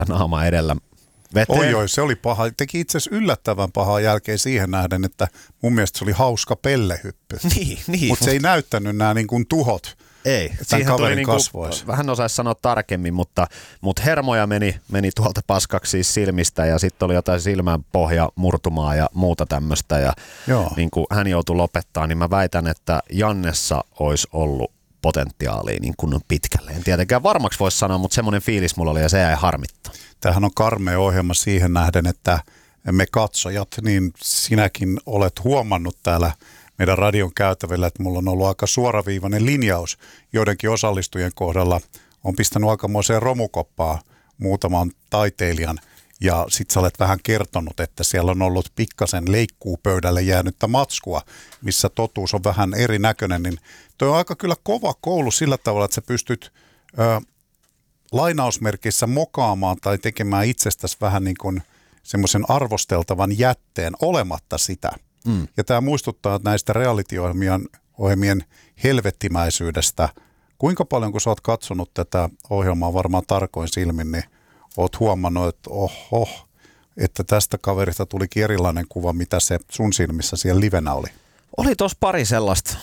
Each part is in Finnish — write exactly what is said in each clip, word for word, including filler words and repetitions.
naama edellä veteen. Oi, oi, se oli paha. Teki itse asiassa yllättävän pahaa jälkeen siihen nähden, että mun mielestä se oli hauska pellehyppy. Niin, niin. Mutta se ei näyttänyt nämä niin kuin tuhot. Ei, siihen tuli niinku, vähän osaisi sanoa tarkemmin, mutta, mutta hermoja meni, meni tuolta paskaksi siis silmistä ja sitten oli jotain silmänpohja murtumaa ja muuta tämmöistä ja niin kuin hän joutui lopettaa, niin mä väitän, että Jannessa olisi ollut potentiaalia niin kuin pitkälle. En tietenkään varmaksi voisi sanoa, mutta semmoinen fiilis mulla oli ja se jäi harmittaa. Tämähän on karmea ohjelma siihen nähden, että me katsojat, niin sinäkin olet huomannut täällä meidän radion käytävillä, että mulla on ollut aika suoraviivainen linjaus joidenkin osallistujien kohdalla. On pistänyt aikamoiseen romukoppaa muutaman taiteilijan ja sit sä olet vähän kertonut, että siellä on ollut pikkasen leikkuupöydälle jäänyttä matskua, missä totuus on vähän erinäköinen. Niin toi on aika kyllä kova koulu sillä tavalla, että sä pystyt ö, lainausmerkissä mokaamaan tai tekemään itsestäsi vähän niin kuin semmoisen arvosteltavan jätteen olematta sitä. Mm. Ja tämä muistuttaa näistä reality-ohjelmien ohjelmien helvettimäisyydestä. Kuinka paljon, kun sä oot katsonut tätä ohjelmaa varmaan tarkoin silmin, niin oot huomannut, että oho, että tästä kaverista tulikin erilainen kuva, mitä se sun silmissä siellä livenä oli. Oli tuossa pari sellaista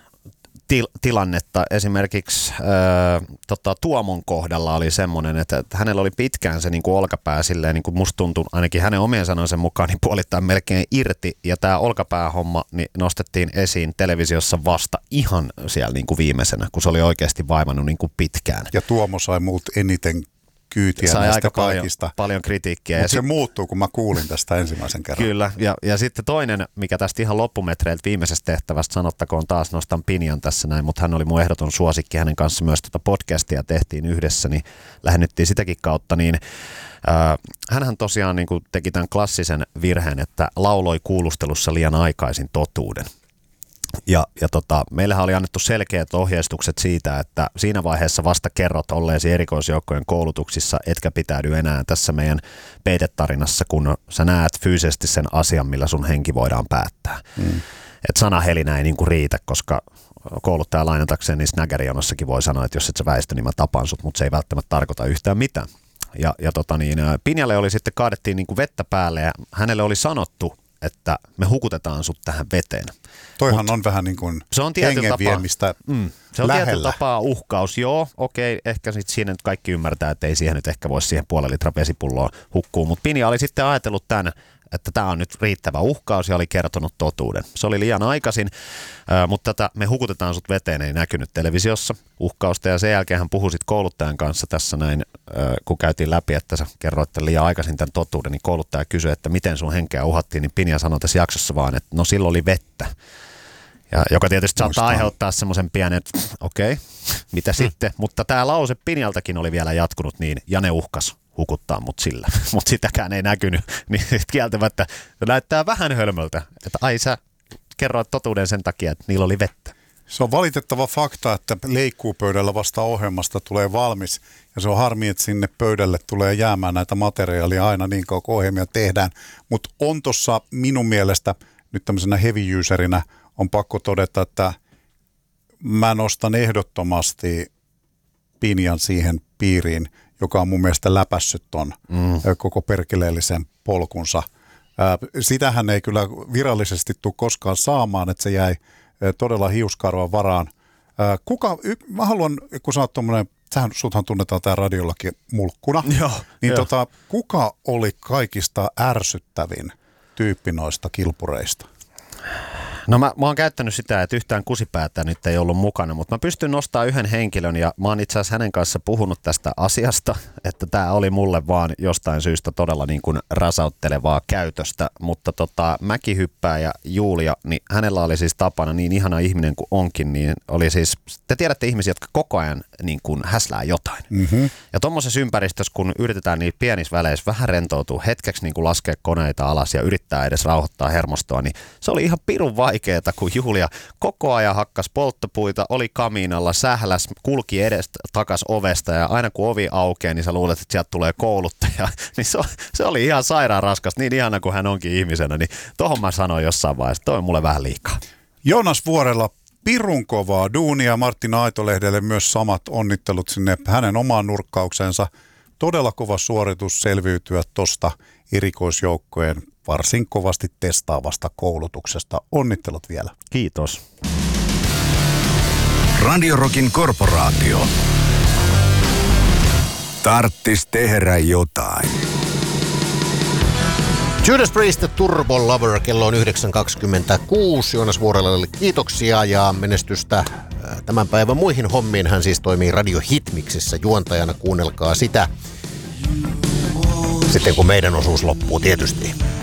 til- tilannetta. Esimerkiksi äh, tota, Tuomon kohdalla oli semmoinen, että, että hänellä oli pitkään se niin kuin olkapää silleen, niin kuin musta tuntui ainakin hänen omien sanojensa mukaan, niin puolittain melkein irti. Ja tämä olkapäähomma niin nostettiin esiin televisiossa vasta ihan siellä niin kuin viimeisenä, kun se oli oikeasti vaivannut niin kuin pitkään. Ja Tuomo sai muut eniten kyytiä sai näistä aika kaikista. Paljon, paljon kritiikkiä. Mutta se sit muuttuu, kun mä kuulin tästä ensimmäisen kerran. Kyllä, ja, ja sitten toinen, mikä tästä ihan loppumetreiltä viimeisestä tehtävästä sanottakoon taas, nostan Pinjan tässä näin, mutta hän oli mun ehdoton suosikki, hänen kanssa myös tuota podcastia tehtiin yhdessä, niin lähennyttiin sitäkin kautta, niin äh, hänhän tosiaan niin kuin teki tämän klassisen virheen, että lauloi kuulustelussa liian aikaisin totuuden. Ja, ja tota, meillähän oli annettu selkeät ohjeistukset siitä, että siinä vaiheessa vasta kerrot olleesi erikoisjoukkojen koulutuksissa, etkä pitäydy enää tässä meidän peitetarinassa, kun sä näet fyysisesti sen asian, millä sun henki voidaan päättää. Mm. Et sanahelinä ei niinku riitä, koska kouluttaja lainatakseen niin snägärionossakin voi sanoa, että jos et sä väistä, niin mä tapan sut, mutta se ei välttämättä tarkoita yhtään mitään. Ja, ja tota niin, Pinjalle oli sitten, kaadettiin niinku vettä päälle ja hänelle oli sanottu, että me hukutetaan sut tähän veteen. Toihan Mut on vähän niin kuin hengenviemistä mm, se on tietyllä tapaa uhkaus. Joo, okei, ehkä sit siinä nyt kaikki ymmärtää, että ei siihen nyt ehkä voisi siihen puolen litran vesipulloon hukkua. Mutta Pinja oli sitten ajatellut tämän, että tämä on nyt riittävä uhkaus ja oli kertonut totuuden. Se oli liian aikaisin, äh, mutta tätä me hukutetaan sut veteen ei näkynyt televisiossa uhkausta. Ja sen jälkeen hän puhui sitten kouluttajan kanssa tässä näin, äh, kun käytiin läpi, että sä kerroit liian aikaisin tämän totuuden, niin kouluttaja kysyi, että miten sun henkeä uhattiin, niin Pinja sanoi tässä jaksossa vaan, että no silloin oli vettä. Ja, joka tietysti saattaa Muistaan. aiheuttaa semmoisen pienen, että okei, okay, mitä hmm. sitten. Mutta tämä lause Pinjaltakin oli vielä jatkunut niin, ja ne uhkas hukuttaa mut sillä. Mutta sitäkään ei näkynyt, niin kieltämättä näyttää vähän hölmöltä, että ai sä kerroit totuuden sen takia, että niillä oli vettä. Se on valitettava fakta, että leikkuupöydällä vasta ohjelmasta tulee valmis, ja se on harmi, että sinne pöydälle tulee jäämään näitä materiaalia aina niin kauan, kun ohjelmia tehdään. Mutta on tuossa minun mielestä nyt tämmöisenä heavy userinä on pakko todeta, että mä nostan ehdottomasti Pinjan siihen piiriin, joka on mun mielestä läpässyt ton mm. koko perkeleellisen polkunsa. Sitähän ei kyllä virallisesti tule koskaan saamaan, että se jäi todella hiuskarvan varaan. Kuka, mä haluan, kun sä oot tommonen, sähän, suthan tunnetaan tää radiollakin mulkkuna, Joo, niin jo. tota, kuka oli kaikista ärsyttävin tyyppi noista kilpureista? No mä, mä oon käyttänyt sitä, että yhtään kusipäätä nyt ei ollut mukana, mutta mä pystyn nostamaan yhden henkilön ja mä oon itse asiassa hänen kanssa puhunut tästä asiasta, että tää oli mulle vaan jostain syystä todella niin kuin rasauttelevaa käytöstä, mutta tota Mäkihyppääjä Julia, niin hänellä oli siis tapana niin ihana ihminen kuin onkin, niin oli siis, te tiedätte ihmisiä, jotka koko ajan niin kuin häslää jotain. Mm-hmm. Ja tommosessa ympäristössä, kun yritetään niitä pienissä väleissä vähän rentoutua hetkeksi niin kuin laskea koneita alas ja yrittää edes rauhoittaa hermostoa, niin se oli ihan pirun vaikeaa, kun Julia koko ajan hakkas polttopuita, oli kamiinalla, sähläs, kulki edestä takas ovesta ja aina kun ovi aukeaa, niin sä luulet, että sieltä tulee kouluttaja. Niin se, se oli ihan sairaan raskas, niin ihana kuin hän onkin ihmisenä, niin tohon mä sanoin jossain vaiheessa, toi on mulle vähän liikaa. Joonas Vuorella pirun kovaa duunia, Martin Aitolehdelle myös samat onnittelut sinne hänen omaan nurkkaukseensa. todella kova suoritus selviytyä tuosta erikoisjoukkojen varsin kovasti testaavasta koulutuksesta. Onnittelut vielä. Kiitos. Radio Rockin korporaatio. Tarttis tehdä jotain. Judas Priest Turbo Lover, kello on yhdeksän kaksikymmentäkuusi. Joonas Vuorelalle kiitoksia ja menestystä tämän päivän muihin hommiin. Hän siis toimii Radio Hitmixissä juontajana. Kuunnelkaa sitä sitten kun meidän osuus loppuu tietysti.